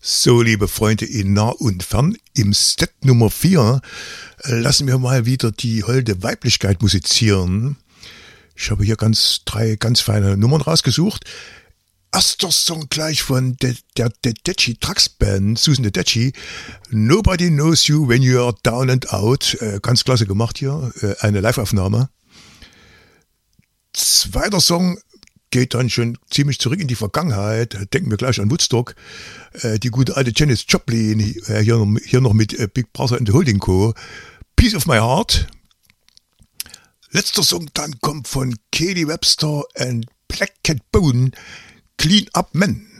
So, liebe Freunde in nah und fern, im Set Nummer 4 lassen wir mal wieder die holde Weiblichkeit musizieren. Ich habe hier drei ganz feine Nummern rausgesucht. Erster Song gleich von der Tedeschi Trucks Band, Susan Tedeschi. Nobody Knows You When You Are Down and Out. Ganz klasse gemacht hier, eine Live-Aufnahme. Zweiter Song geht dann schon ziemlich zurück in die Vergangenheit. Denken wir gleich an Woodstock. Die gute alte Janis Joplin, hier noch mit Big Brother and the Holding Co. Piece of My Heart. Letzter Song dann kommt von Katie Webster and Black Cat Bone, Clean Up Men.